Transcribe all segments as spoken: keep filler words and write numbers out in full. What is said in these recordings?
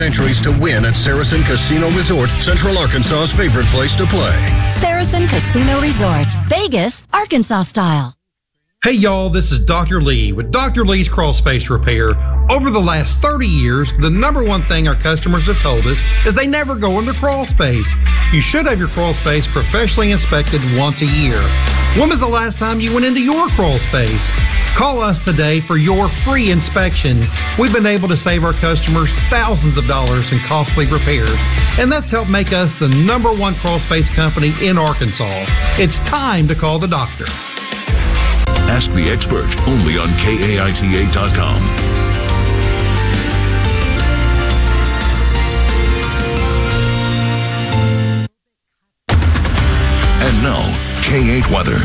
Entries to win at Saracen Casino Resort, Central Arkansas's favorite place to play. Saracen Casino Resort, Vegas, Arkansas style. Hey y'all, this is Doctor Lee with Doctor Lee's Crawl Space Repair. Over the last thirty years, the number one thing our customers have told us is they never go in their crawl space. You should have your crawl space professionally inspected once a year. When was the last time you went into your crawl space? Call us today for your free inspection. We've been able to save our customers thousands of dollars in costly repairs, and that's helped make us the number one crawl space company in Arkansas. It's time to call the doctor. Ask the expert, only on K A I T A dot com. And now, K eight weather.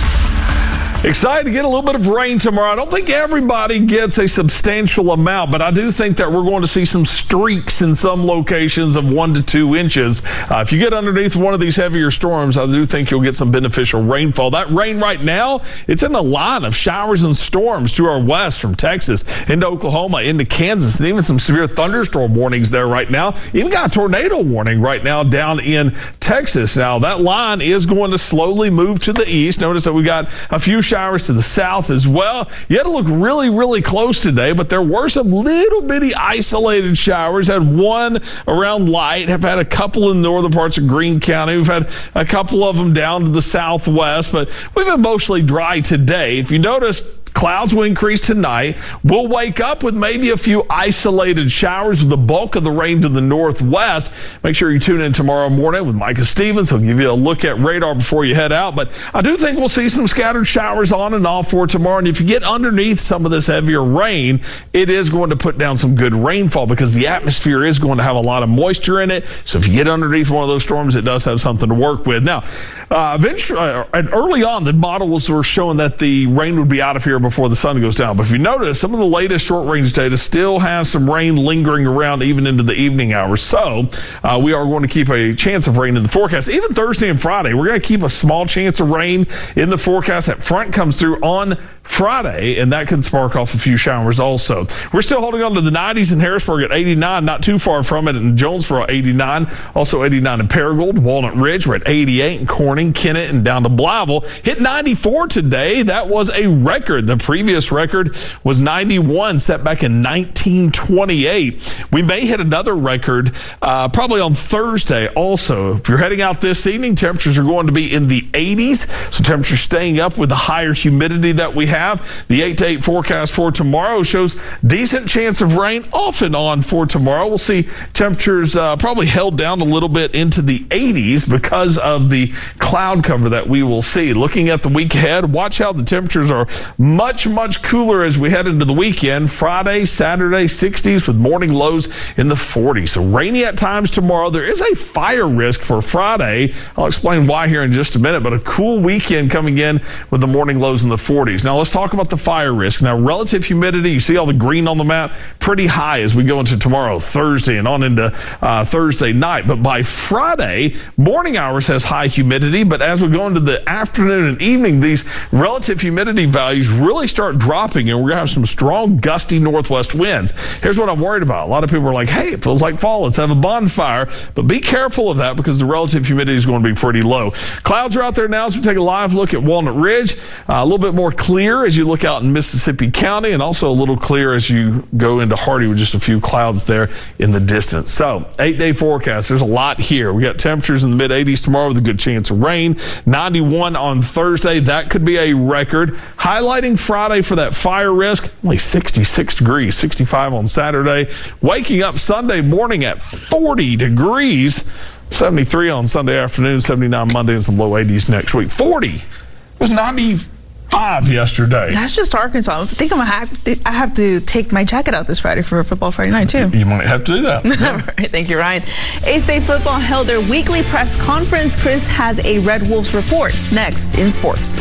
Excited to get a little bit of rain tomorrow. I don't think everybody gets a substantial amount, but I do think that we're going to see some streaks in some locations of one to two inches. Uh, if you get underneath one of these heavier storms, I do think you'll get some beneficial rainfall. That rain right now, it's in a line of showers and storms to our west from Texas into Oklahoma, into Kansas, and even some severe thunderstorm warnings there right now. Even got a tornado warning right now down in Texas. Now, that line is going to slowly move to the east. Notice that we got a few showers to the south as well. You had to look really, really close today, but there were some little bitty isolated showers. Had one around Light, have had a couple in the northern parts of Greene County. We've had a couple of them down to the southwest, but we've been mostly dry today. If you notice, clouds will increase tonight. We'll wake up with maybe a few isolated showers with the bulk of the rain to the northwest. Make sure you tune in tomorrow morning with Micah Stevens. He'll give you a look at radar before you head out. But I do think we'll see some scattered showers on and off for tomorrow. And if you get underneath some of this heavier rain, it is going to put down some good rainfall because the atmosphere is going to have a lot of moisture in it. So if you get underneath one of those storms, it does have something to work with. Now, uh, eventually, uh, early on, the models were showing that the rain would be out of here before the sun goes down. But if you notice, some of the latest short range data still has some rain lingering around even into the evening hours. So uh, we are going to keep a chance of rain in the forecast. Even Thursday and Friday, we're going to keep a small chance of rain in the forecast. That front comes through on Friday, and that could spark off a few showers also. We're still holding on to the nineties in Harrisburg at eighty-nine, not too far from it in Jonesboro, eighty-nine. Also eighty-nine in Paragould, Walnut Ridge. We're at eighty-eight in Corning, Kennett, and down to Blytheville. Hit ninety-four today. That was a record. The previous record was ninety-one, set back in nineteen twenty-eight. We may hit another record uh, probably on Thursday also. If you're heading out this evening, temperatures are going to be in the eighties, so temperatures staying up with the higher humidity that we have. The eight to eight forecast for tomorrow shows decent chance of rain off and on for tomorrow. We'll see temperatures uh, probably held down a little bit into the eighties because of the cloud cover that we will see. Looking at the week ahead, watch how the temperatures are much, much cooler as we head into the weekend. Friday, Saturday, sixties with morning lows in the forties. So rainy at times tomorrow. There is a fire risk for Friday. I'll explain why here in just a minute, but a cool weekend coming in with the morning lows in the forties. Now let's talk about the fire risk. Now, relative humidity, you see all the green on the map, pretty high as we go into tomorrow, Thursday, and on into uh, Thursday night. But by Friday, morning hours has high humidity, but as we go into the afternoon and evening, these relative humidity values really start dropping, and we're going to have some strong, gusty northwest winds. Here's what I'm worried about. A lot of people are like, hey, it feels like fall. Let's have a bonfire. But be careful of that because the relative humidity is going to be pretty low. Clouds are out there now as we take a live look at Walnut Ridge. Uh, a little bit more clear as you look out in Mississippi County, and also a little clear as you go into Hardy with just a few clouds there in the distance. So, eight-day forecast. There's a lot here. We got temperatures in the mid eighties tomorrow with a good chance of rain. ninety-one on Thursday. That could be a record. Highlighting Friday for that fire risk, only sixty-six degrees. sixty-five on Saturday. Waking up Sunday morning at forty degrees. seventy-three on Sunday afternoon. seventy-nine Monday and some low eighties next week. forty. It was ninety-five yesterday. That's just Arkansas. I think I'm gonna have to, I have to take my jacket out this Friday for Football Friday night too. You might have to do that. Yeah. All right, thank you, Ryan. A-State football held their weekly press conference. Chris has a Red Wolves report next in sports.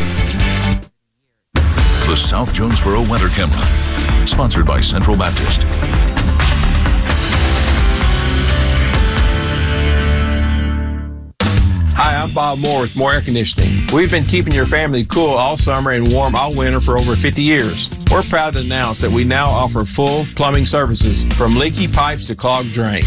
The South Jonesboro Weather Camera, sponsored by Central Baptist. Hi, I'm Bob Moore with Moore Air Conditioning. We've been keeping your family cool all summer and warm all winter for over fifty years. We're proud to announce that we now offer full plumbing services from leaky pipes to clogged drains.